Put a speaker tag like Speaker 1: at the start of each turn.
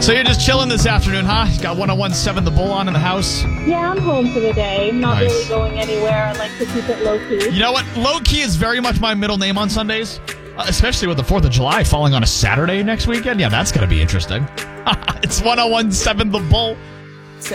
Speaker 1: So you're just chilling this afternoon, huh? You got 101.7 The Bull on in the house?
Speaker 2: Yeah, I'm home for the day. Not
Speaker 1: Nice.
Speaker 2: really going anywhere. I like to keep it low-key.
Speaker 1: You know what? Low-key is very much my middle name on Sundays, especially with the 4th of July falling on a Saturday next weekend. Yeah, that's going to be interesting. It's 101.7 The Bull.